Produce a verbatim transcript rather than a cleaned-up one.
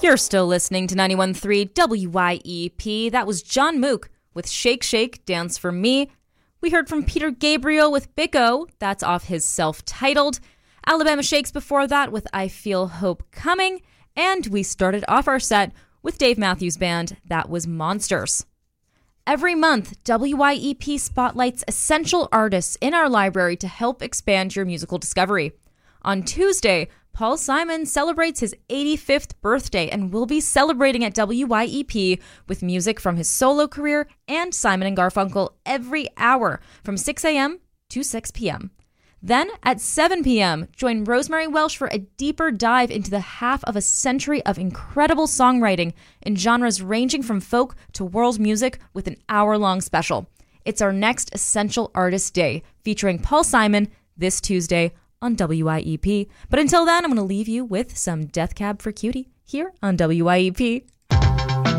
You're still listening to ninety-one point three W Y E P. That was John Mook with Shake Shake, Dance for Me. We heard from Peter Gabriel with Big O. That's off his self-titled. Alabama Shakes before that with I Feel Hope Coming. And we started off our set with Dave Matthews Band. That was Monsters. Every month, W Y E P spotlights essential artists in our library to help expand your musical discovery. On Tuesday, Paul Simon celebrates his eighty-fifth birthday and will be celebrating at W Y E P with music from his solo career and Simon and Garfunkel every hour from six a.m. to six p.m. Then at seven p.m., join Rosemary Welsh for a deeper dive into the half of a century of incredible songwriting in genres ranging from folk to world music with an hour-long special. It's our next Essential Artist Day, featuring Paul Simon this Tuesday on W Y E P. But until then, I'm going to leave you with some Death Cab for Cutie here on W Y E P.